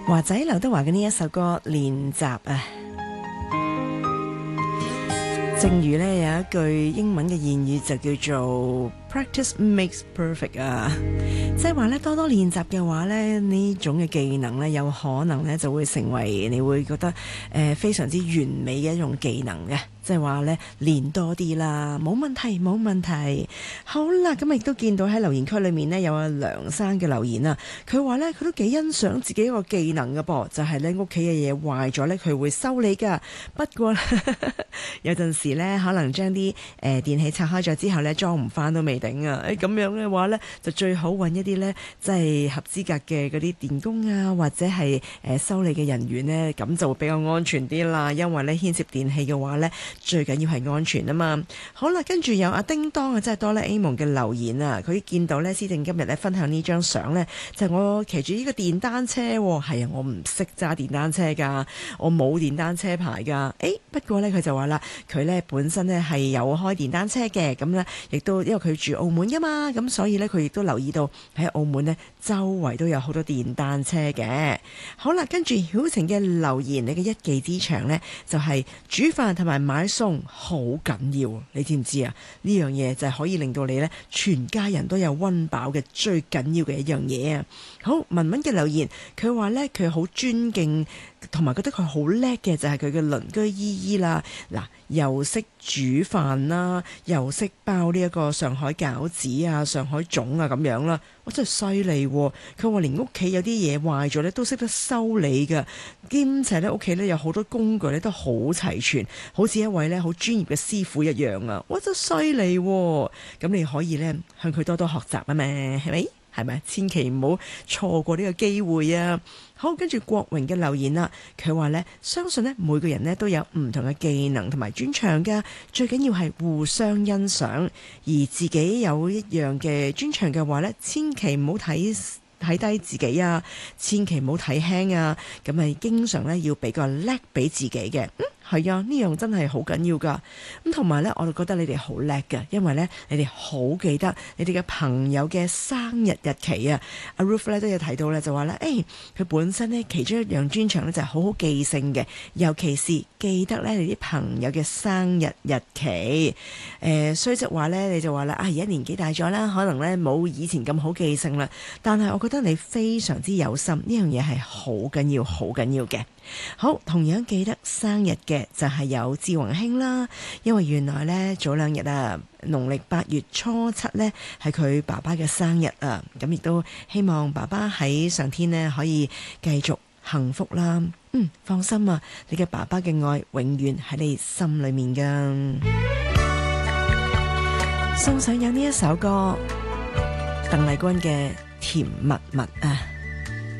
華仔劉德華嘅呢一首歌練習啊，正如呢有一句英文嘅諺語就叫做 Practice makes perfect 啊，即係話咧多多練習嘅話咧，呢種嘅技能咧有可能咧就會成為你會覺得非常之完美嘅一種技能嘅。即係話咧練多啲啦，冇問題冇問題。好啦，咁亦都見到喺留言區裏面呢，有阿梁生嘅留言啊，佢話咧佢都幾欣賞自己一個技能嘅噃，就係咧屋企嘅嘢壞咗咧佢會修理噶。不過有陣時咧可能將啲電器拆開咗之後咧裝唔翻都未定啊！咁樣嘅話咧就最好揾一啲咧即係合資格嘅嗰啲電工啊，或者係修理嘅人員呢，咁就會比較安全啲啦。因為咧牽涉電器嘅話咧，最緊要係安全啊嘛。好啦，跟住有阿叮當啊，真係多咧 A 夢嘅留言啊，佢見到咧施政今日咧分享呢張相咧，就係我騎住呢個電單車喎。係啊，我唔識揸電單車㗎，我冇電單車牌㗎。不過咧佢就話啦，佢咧本身咧係有開電單車嘅，咁咧亦都因為佢住澳門㗎嘛，咁所以咧佢亦都留意到喺澳門咧周圍都有好多電單車嘅。好啦，跟住曉晴嘅留言，你嘅一技之長咧就係煮飯同埋買餸好緊要，你知唔知啊？呢樣嘢就係可以令到你咧全家人都有溫飽嘅最緊要嘅一樣嘢啊！好，文文嘅留言，佢話咧佢好尊敬同埋覺得佢好叻嘅就係佢嘅鄰居姨姨啦。嗱，又識煮飯啦，又識包呢一個上海餃子啊、上海粽啊咁樣啦，我真係犀利喎！佢話連屋企有啲嘢壞咗咧都識得修理㗎，兼且咧屋企咧有好多工具咧都好齊全，好似一位咧好專業嘅師傅一樣啊！哇，真係犀利喎！咁你可以咧向佢多多學習啊嘛，係咪？係咪？千祈唔好錯過呢個機會啊！好，跟住國榮嘅留言啦，佢話呢，相信呢每個人呢都有唔同嘅技能同埋專長㗎，最緊要係互相欣賞，而自己有一樣嘅專長嘅話呢，千祈唔好睇低自己啊，千祈唔好睇輕啊，咁咪經常呢要俾個叻俾自己嘅。係啊，呢樣真係好緊要噶。咁同埋呢，我就覺得你哋好叻㗎，因為呢，你哋好記得你哋嘅朋友嘅生日日期啊。阿 Ruth 咧都有提到咧，就話咧，佢本身呢其中一樣專長呢就係好好記性嘅，尤其是記得呢你啲朋友嘅生日日期。雖則話呢，你就話啦，而家年紀大咗啦，可能呢冇以前咁好記性啦。但係我覺得你非常之有心，呢樣嘢係好緊要、好緊要嘅。好，同樣記得生日嘅就係有志宏兄啦，因為原來呢早兩日啊，農曆8月初7呢係佢爸爸嘅生日啊，咁亦都希望爸爸喺上天呢可以繼續幸福啦。放心啊，你嘅爸爸嘅愛永遠喺你心裏面噶。送上有呢一首歌，鄧麗君嘅甜蜜蜜啊。